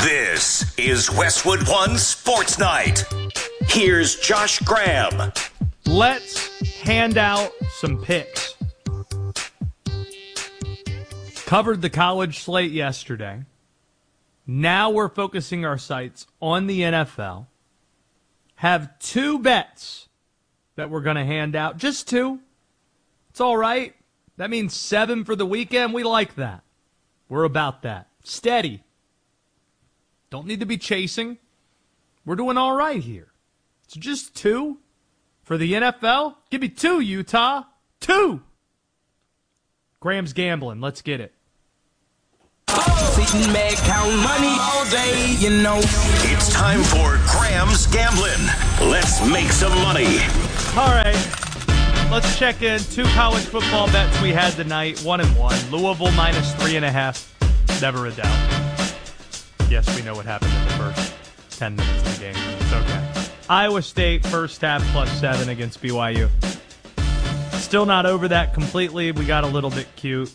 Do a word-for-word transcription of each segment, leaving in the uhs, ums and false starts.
This is Westwood One Sports Night. Here's Josh Graham. Let's hand out some picks. Covered the college slate yesterday. Now we're focusing our sights on the N F L. Have two bets that we're going to hand out. Just two. It's all right. That means seven for the weekend. We like that. We're about that. Steady. Don't need to be chasing. We're doing all right here. So just two for the N F L. Give me two, Utah. Two. Graham's gambling. Let's get it. Sitting back, count money all day, you know. It's time for Graham's Gambling. Let's make some money. All right. Let's check in. Two college football bets we had tonight. One and one. Louisville minus three and a half. Never a doubt. Yes, we know what happened in the first ten minutes of the game. It's okay. Iowa State first half plus seven against B Y U. Still not over that completely. We got a little bit cute.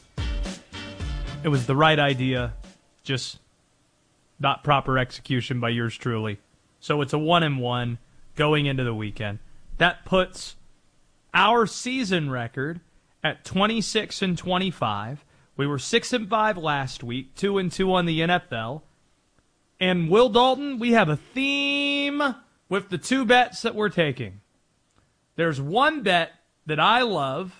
It was the right idea, just not proper execution by yours truly. So it's a one and one going into the weekend. That puts our season record at twenty-six and twenty-five. We were six and five last week, two and two on the N F L. And Will Dalton, we have a theme with the two bets that we're taking. There's one bet that I love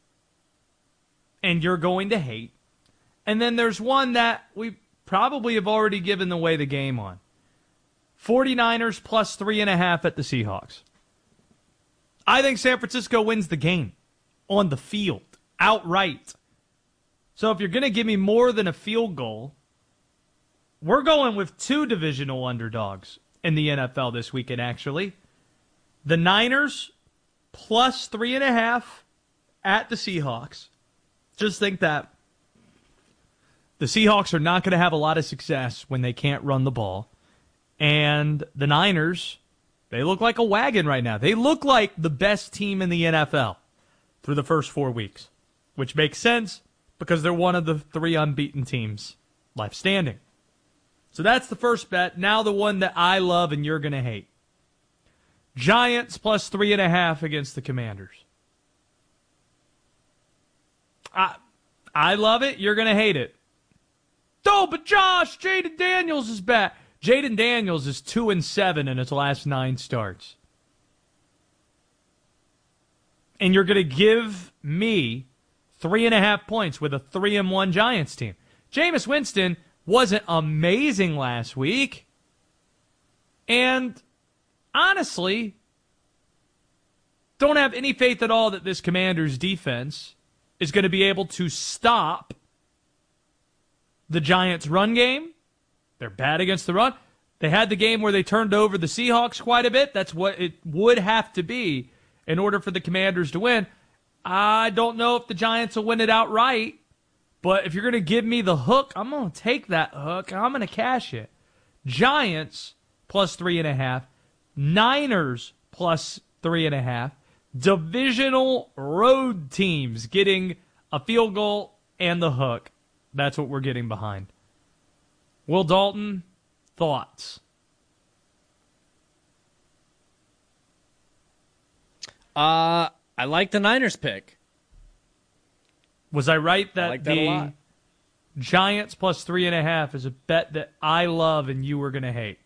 and you're going to hate. And then there's one that we probably have already given away the game on. 49ers plus three and a half at the Seahawks. I think San Francisco wins the game on the field, outright. So if you're going to give me more than a field goal, we're going with two divisional underdogs in the N F L this weekend, actually. The Niners plus three and a half at the Seahawks. Just think that. The Seahawks are not going to have a lot of success when they can't run the ball. And the Niners, they look like a wagon right now. They look like the best team in the N F L through the first four weeks, which makes sense because they're one of the three unbeaten teams left standing. So that's the first bet. Now the one that I love and you're going to hate. Giants plus three and a half against the Commanders. I, I love it. You're going to hate it. Oh, but Josh, Jaden Daniels is back. Jaden Daniels is two and seven in his last nine starts. And you're going to give me three and a half points with a three and one Giants team. Jameis Winston wasn't amazing last week. And honestly, don't have any faith at all that this Commanders defense is going to be able to stop the Giants' run game. They're bad against the run. They had the game where they turned over the Seahawks quite a bit. That's what it would have to be in order for the Commanders to win. I don't know if the Giants will win it outright, but if you're going to give me the hook, I'm going to take that hook, and I'm going to cash it. Giants plus three and a half. Niners plus three and a half. Divisional road teams getting a field goal and the hook. That's what we're getting behind. Will Dalton, thoughts? Uh, I like the Niners pick. Was I right that, I like that the a lot. Giants plus three and a half is a bet that I love and you were going to hate?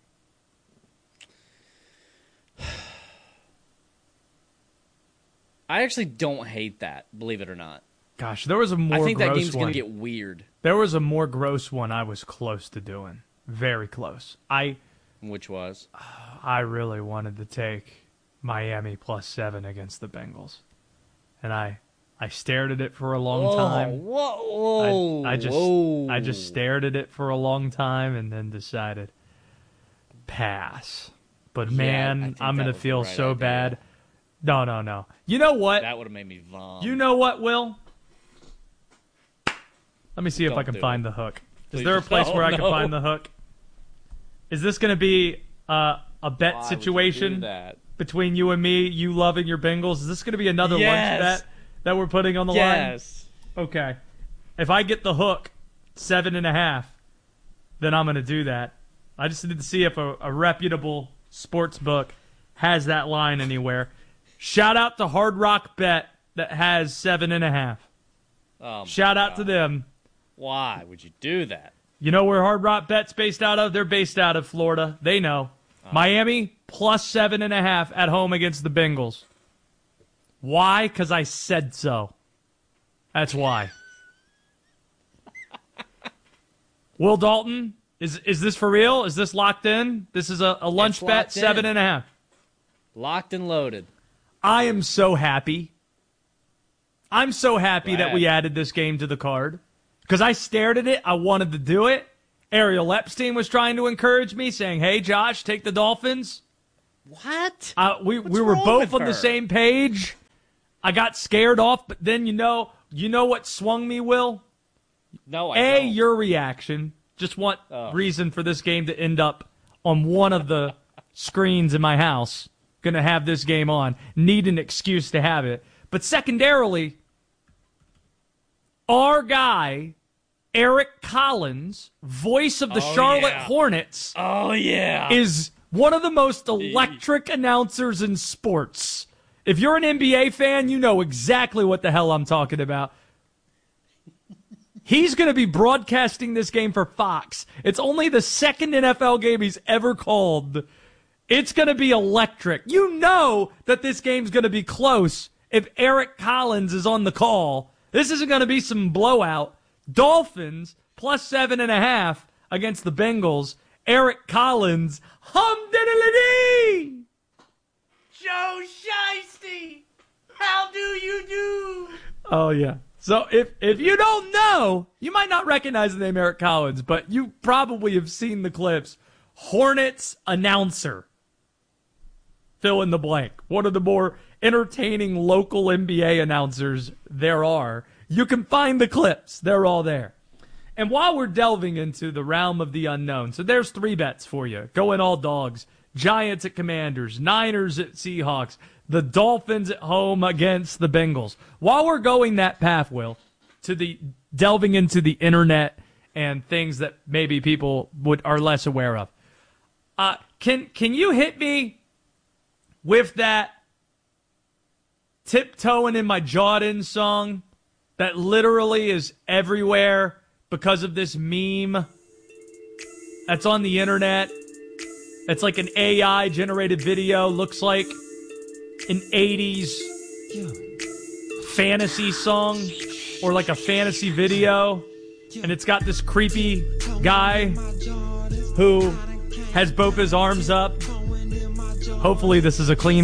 I actually don't hate that, believe it or not. Gosh, there was a more I think gross that game's one. going to get weird. There was a more gross one I was close to doing. Very close. I Which was? I really wanted to take Miami plus seven against the Bengals. And I I stared at it for a long whoa, time. Whoa, I, I just whoa. I just stared at it for a long time and then decided pass. But Yeah, man, I think I'm that gonna was the feel right so idea. bad. No, no, no. You know what? That would have made me vom. You know what, Will? Let me see if Don't I can do find it. the hook. Is Please there a place don't, where I can no. find the hook? Is this going to be uh, a bet Why would you do situation that? between you and me, you loving your Bengals? Is this going to be another Yes. lunch bet that we're putting on the Yes. line? Okay. If I get the hook, seven and a half, then I'm going to do that. I just need to see if a, a reputable sports book has that line anywhere. Shout out to Hard Rock Bet that has seven and a half. Oh Shout out God. to them. Why would you do that? You know where Hard Rock Bet's based out of? They're based out of Florida. They know. Oh. Miami plus seven and a half at home against the Bengals. Why? Because I said so. That's why. Will Dalton, is is this for real? Is this locked in? This is a, a lunch It's bet, locked in. seven and a half. Locked and loaded. I am so happy. I'm so happy Glad. that we added this game to the card. Because I stared at it. I wanted to do it. Ariel Epstein was trying to encourage me, saying, hey, Josh, take the Dolphins. What? Uh, we What's we were wrong both with on her? the same page. I got scared off, but then you know, you know what swung me, Will? No, I A, don't. your reaction. Just want Oh. reason for this game to end up on one of the screens in my house. Going to have this game on. Need an excuse to have it. But secondarily, our guy, Eric Collins, voice of the Oh, Charlotte yeah. Hornets, Oh, yeah. is one of the most electric announcers in sports. If you're an N B A fan, you know exactly what the hell I'm talking about. He's going to be broadcasting this game for Fox. It's only the second N F L game he's ever called. It's going to be electric. You know that this game's going to be close if Eric Collins is on the call. This isn't going to be some blowout. Dolphins plus seven and a half against the Bengals. Eric Collins, hum diddly-dee! Joe Shiesty, how do you do? Oh, yeah. So if if you don't know, you might not recognize the name Eric Collins, but you probably have seen the clips. Hornets announcer. Fill in the blank. One of the more entertaining local N B A announcers there are. You can find the clips. They're all there. And while we're delving into the realm of the unknown, so there's three bets for you. Going all dogs. Giants at Commanders. Niners at Seahawks. The Dolphins at home against the Bengals. While we're going that path, Will, to the delving into the internet and things that maybe people would are less aware of, uh, can can you hit me with that Tiptoeing in My Jordan song that literally is everywhere because of this meme that's on the internet? It's like an A I-generated video, looks like an eighties fantasy song or like a fantasy video, and it's got this creepy guy who has both his arms up. Hopefully this is a clean